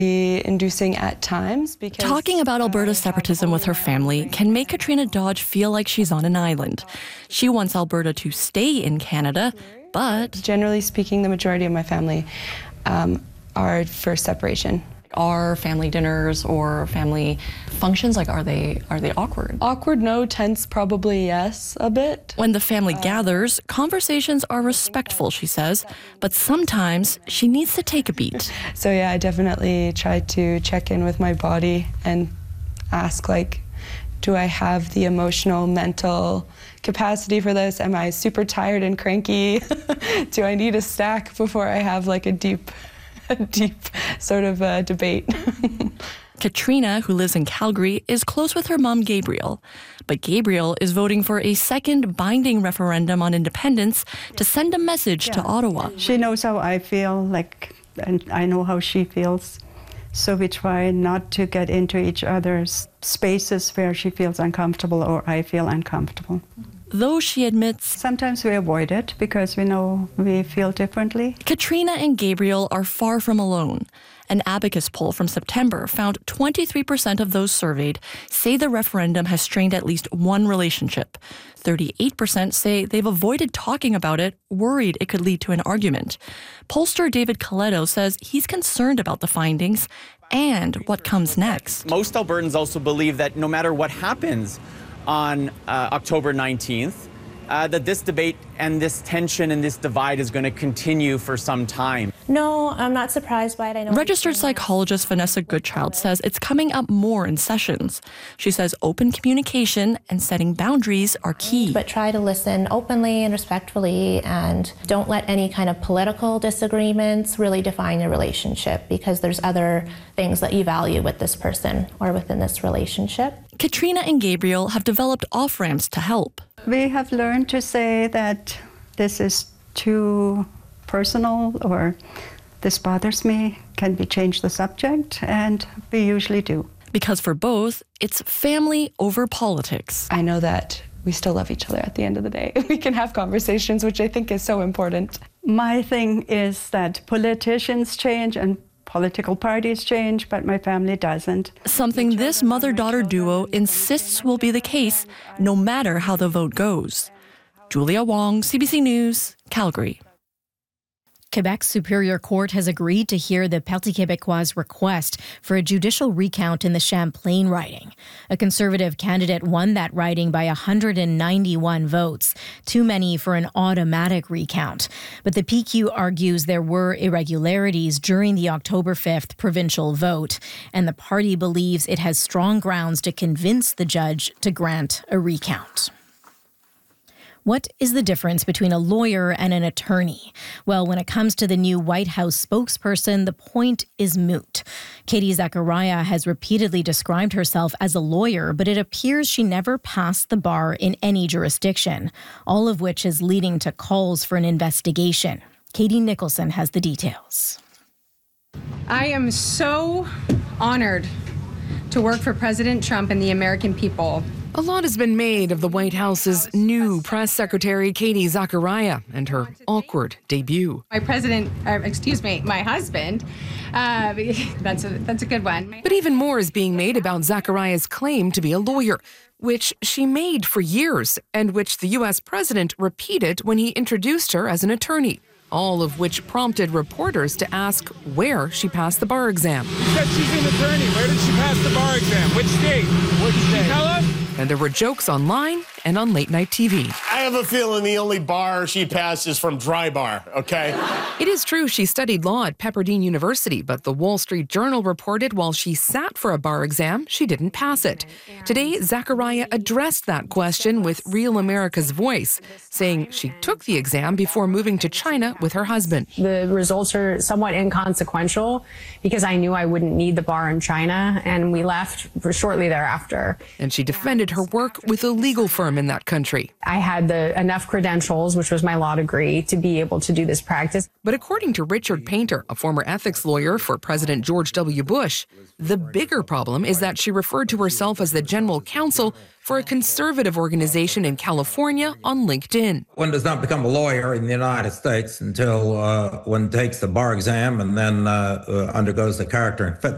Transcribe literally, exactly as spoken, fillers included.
Inducing at times because talking about Alberta separatism with her family can make Katrina Dodge feel like she's on an island. She wants Alberta to stay in Canada, but generally speaking, the majority of my family um, are for separation. Are family dinners or family functions, like, are they are they awkward? Awkward, no. Tense, probably yes, a bit. When the family uh, gathers, conversations are respectful, she says, but sometimes she needs to take a beat. So yeah, I definitely try to check in with my body and ask, like, do I have the emotional, mental capacity for this? Am I super tired and cranky? Do I need a snack before I have, like, a deep... A deep sort of uh, debate. Katrina, who lives in Calgary, is close with her mom, Gabriel. But Gabriel is voting for a second binding referendum on independence to send a message yeah. to Ottawa. She knows how I feel, like, and I know how she feels. So we try not to get into each other's spaces where she feels uncomfortable or I feel uncomfortable. Though she admits sometimes we avoid it because we know we feel differently. Katrina and Gabriel are far from alone. An Abacus poll from September found twenty-three percent of those surveyed say the referendum has strained at least one relationship. thirty-eight percent say they've avoided talking about it, worried it could lead to an argument. Pollster David Coletto says he's concerned about the findings and what comes next. Most Albertans also believe that no matter what happens on uh, October nineteenth, uh, that this debate and this tension and this divide is going to continue for some time. No, I'm not surprised by it. I know. Registered psychologist Vanessa Goodchild says it's coming up more in sessions. She says open communication and setting boundaries are key. But try to listen openly and respectfully, and don't let any kind of political disagreements really define your relationship, because there's other things that you value with this person or within this relationship. Katrina and Gabriel have developed off-ramps to help. We have learned to say that this is too personal or this bothers me. Can we change the subject? And we usually do. Because for both, it's family over politics. I know that we still love each other at the end of the day. We can have conversations, which I think is so important. My thing is that politicians change and political parties change, but my family doesn't. Something this mother-daughter duo insists will be the case, no matter how the vote goes. Julia Wong, C B C News, Calgary. Quebec's Superior Court has agreed to hear the Parti Québécois' request for a judicial recount in the Champlain riding. A Conservative candidate won that riding by one hundred ninety-one votes, too many for an automatic recount. But the P Q argues there were irregularities during the October fifth provincial vote, and the party believes it has strong grounds to convince the judge to grant a recount. What is the difference between a lawyer and an attorney? Well, when it comes to the new White House spokesperson, the point is moot. Katie Zachariah has repeatedly described herself as a lawyer, but it appears she never passed the bar in any jurisdiction, all of which is leading to calls for an investigation. Katie Nicholson has the details. I am so honored to work for President Trump and the American people. A lot has been made of the White House's new press secretary, Katie Zachariah, and her awkward debut. My president, or excuse me, my husband, uh, that's, a, that's a good one. But even more is being made about Zachariah's claim to be a lawyer, which she made for years, and which the U S president repeated when he introduced her as an attorney. All of which prompted reporters to ask where she passed the bar exam. She said she's an attorney. Where did she pass the bar exam? Which state? Which state? Tell us. And there were jokes online and on late night T V. I have a feeling the only bar she passed is from Dry Bar, okay? It is true she studied law at Pepperdine University, but the Wall Street Journal reported while she sat for a bar exam, she didn't pass it. Today, Zachariah addressed that question with Real America's Voice, saying she took the exam before moving to China with her husband. The results are somewhat inconsequential because I knew I wouldn't need the bar in China, and we left shortly thereafter. And she defended her work with a legal firm in that country. I had the enough credentials, which was my law degree, to be able to do this practice. But according to Richard Painter, a former ethics lawyer for President George W. Bush, the bigger problem is that she referred to herself as the general counsel for a conservative organization in California on LinkedIn. One does not become a lawyer in the United States until uh, one takes the bar exam and then uh, uh, undergoes the character and fitness